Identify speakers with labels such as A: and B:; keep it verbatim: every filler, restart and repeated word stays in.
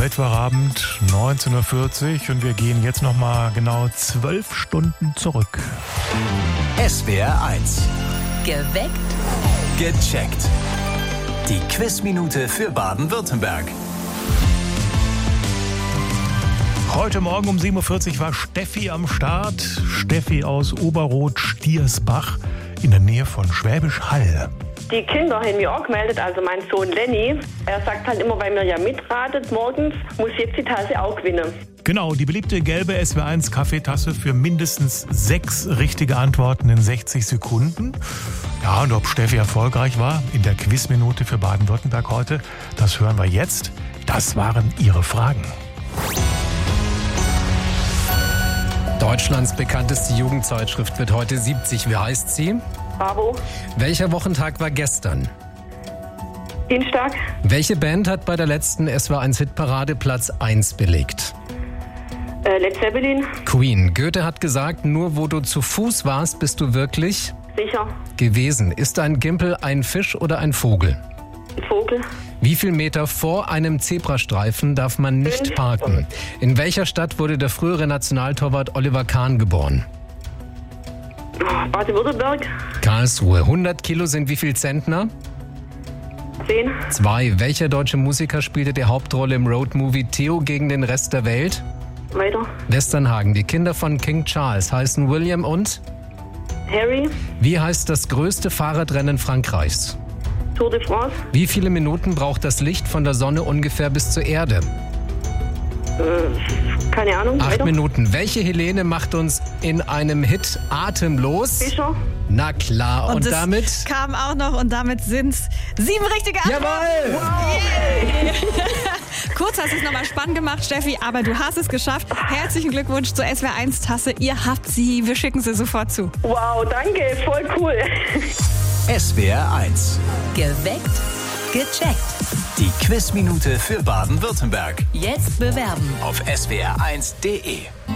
A: Mittwochabend, neunzehn Uhr vierzig, und wir gehen jetzt noch mal genau zwölf Stunden zurück.
B: S W R eins.
C: Geweckt.
B: Gecheckt. Die Quizminute für Baden-Württemberg.
A: Heute Morgen um sieben Uhr vierzig war Steffi am Start. Steffi aus Oberrot-Stiersbach in der Nähe von Schwäbisch Hall.
D: Die Kinder haben mich auch gemeldet, also mein Sohn Lenny. Er sagt halt immer, weil mir ja mitratet morgens, muss jetzt die Tasse auch gewinnen.
A: Genau, die beliebte gelbe S W R eins Kaffeetasse für mindestens sechs richtige Antworten in sechzig Sekunden. Ja, und ob Steffi erfolgreich war in der Quizminute für Baden-Württemberg heute, das hören wir jetzt. Das waren ihre Fragen.
E: Deutschlands bekannteste Jugendzeitschrift wird heute siebzig. Wie heißt sie?
D: Bravo.
E: Welcher Wochentag war gestern?
D: Dienstag.
E: Welche Band hat bei der letzten S W R eins Hitparade Platz eins belegt?
D: Äh, Led Zeppelin.
E: Queen. Goethe hat gesagt, nur wo du zu Fuß warst, bist du wirklich
D: Sicher.
E: gewesen. Ist ein Gimpel ein Fisch oder ein Vogel?
D: Vogel.
E: Wie viel Meter vor einem Zebrastreifen darf man nicht
D: Fünf.
E: parken? In welcher Stadt wurde der frühere Nationaltorwart Oliver Kahn geboren?
D: Baden-Württemberg.
E: Karlsruhe. hundert Kilo sind wie viel Zentner?
D: Zehn.
E: Zwei. Welcher deutsche Musiker spielte die Hauptrolle im Roadmovie Theo gegen den Rest der Welt?
D: Weiter.
E: Westernhagen. Die Kinder von King Charles heißen William und?
D: Harry.
E: Wie heißt das größte Fahrradrennen Frankreichs?
D: Tour de France.
E: Wie viele Minuten braucht das Licht von der Sonne ungefähr bis zur Erde?
D: Äh, keine Ahnung.
E: Acht
D: Weiter.
E: Minuten. Welche Helene macht uns in einem Hit atemlos?
D: Fischer.
E: Na klar. Und,
F: Und, das
E: damit?
F: kam auch noch, und damit sind sieben richtige Antworten.
E: Jawohl!
F: Yeah. Kurz hast du es nochmal spannend gemacht, Steffi, aber du hast es geschafft. Herzlichen Glückwunsch zur S W R eins Tasse. Ihr habt sie, wir schicken sie sofort zu.
D: Wow, danke, voll cool.
B: S W R eins.
C: Geweckt. Gecheckt.
B: Die Quizminute für Baden-Württemberg.
C: Jetzt bewerben.
B: Auf S W R eins Punkt D E.